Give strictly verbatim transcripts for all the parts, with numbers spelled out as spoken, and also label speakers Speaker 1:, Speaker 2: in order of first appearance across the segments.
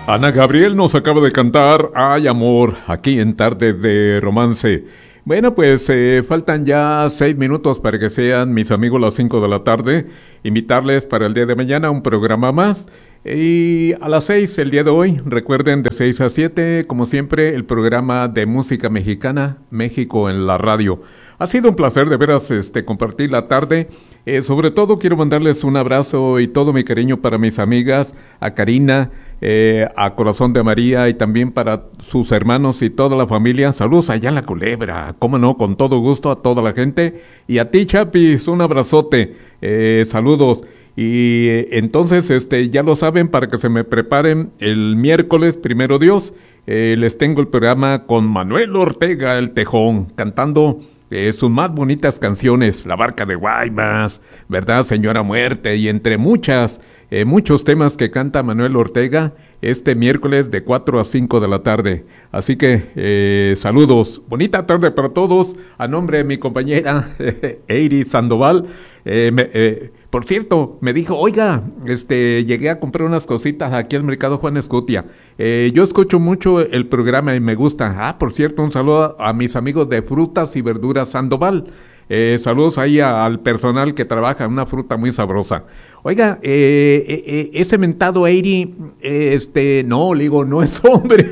Speaker 1: Ana Gabriel nos acaba de cantar Ay Amor, aquí en Tardes de Romance. Bueno, pues eh, faltan ya seis minutos para que sean mis amigos las cinco de la tarde. Invitarles para el día de mañana un programa más. Y a las seis el día de hoy, recuerden de seis a siete, como siempre, el programa de música mexicana, México en la radio. Ha sido un placer de veras este, compartir la tarde. Eh, sobre todo quiero mandarles un abrazo y todo mi cariño para mis amigas, a Karina, eh, a Corazón de María y también para sus hermanos y toda la familia. Saludos allá en La Culebra, cómo no, con todo gusto a toda la gente. Y a ti, Chapis, un abrazote, eh, saludos. Y eh, entonces, este, ya lo saben, para que se me preparen el miércoles, primero Dios, eh, les tengo el programa con Manuel Ortega, el Tejón, cantando Eh, sus más bonitas canciones, La Barca de Guaymas, ¿verdad? Señora Muerte, y entre muchas, eh, muchos temas que canta Manuel Ortega este miércoles de cuatro a cinco de la tarde. Así que, eh, saludos, bonita tarde para todos, a nombre de mi compañera Eiri Sandoval. Eh, me, eh, por cierto, me dijo, oiga, este, llegué a comprar unas cositas aquí al Mercado Juan Escutia. Eh, yo escucho mucho el programa y me gusta. Ah, por cierto, un saludo a, a mis amigos de Frutas y Verduras Sandoval. Eh, saludos ahí a, al personal que trabaja en una fruta muy sabrosa. Oiga, eh, eh, eh, ese mentado Eiri, eh, este, no, le digo, no es hombre.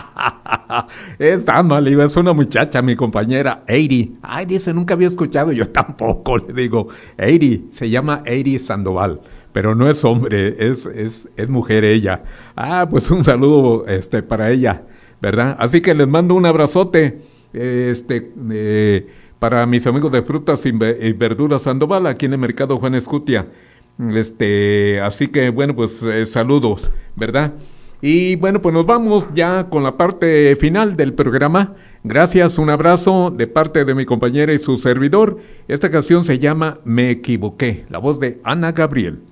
Speaker 1: Es dama, le digo, es una muchacha, mi compañera, Eiri. Ay, dice, nunca había escuchado, yo tampoco, le digo, Eiri, se llama Eiri Sandoval, pero no es hombre, es, es, es mujer ella. Ah, pues un saludo, este, para ella, ¿verdad? Así que les mando un abrazote, este, eh, para mis amigos de Frutas y Verduras Sandoval, aquí en el Mercado Juan Escutia. Este, así que, bueno, pues, eh, saludos, ¿verdad? Y bueno, pues nos vamos ya con la parte final del programa. Gracias, un abrazo de parte de mi compañera y su servidor. Esta canción se llama Me Equivoqué, la voz de Ana Gabriel.